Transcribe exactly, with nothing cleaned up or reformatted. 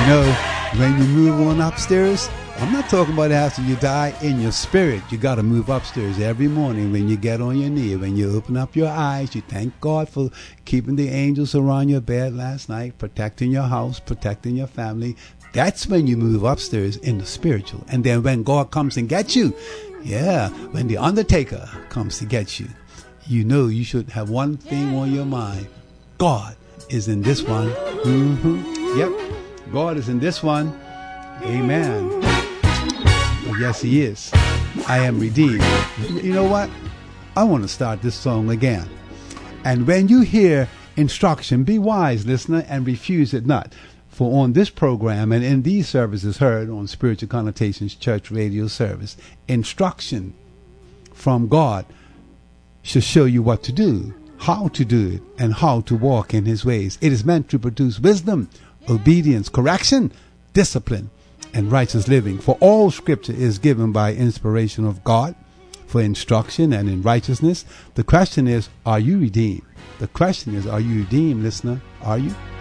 know, when you move on upstairs, I'm not talking about after you die. In your spirit, you got to move upstairs every morning when you get on your knee. When you open up your eyes, you thank God for keeping the angels around your bed last night, protecting your house, protecting your family. That's when you move upstairs in the spiritual. And then when God comes and gets you, yeah, when the undertaker comes to get you, you know you should have one thing on your mind. God is in this one. Mm-hmm. Yep. God is in this one. Amen. Yes, he is. I am redeemed. You know what? I want to start this song again. And when you hear instruction, be wise, listener, and refuse it not. For on this program and in these services heard on Spiritual Connotations Church Radio Service, instruction from God should show you what to do, how to do it, and how to walk in his ways. It is meant to produce wisdom, obedience, correction, discipline, and righteous living. For all scripture is given by inspiration of God for instruction and in righteousness. The question is, are you redeemed? The question is, are you redeemed, listener? Are you?